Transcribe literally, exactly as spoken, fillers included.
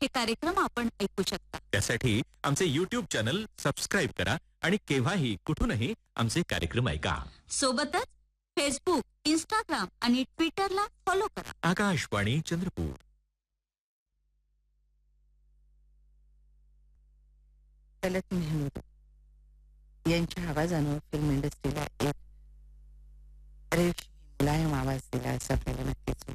हे कार्यक्रम आपण ऐकू शकता. त्यासाठी आमचे युट्यूब चॅनल सबस्क्राईब करा आणि केव्हाही कुठूनही आमचे कार्यक्रम ऐका. सोबतच फेसबुक, इंस्टाग्राम आणि ट्विटरला फॉलो करा. आकाशवाणी चंद्रपूर. ललित मेहमूद यांच्या आवाजानं फिल्म इंडस्ट्रीला एक रेशमी मुलायम आवाज दिला असं आपल्याला नक्कीच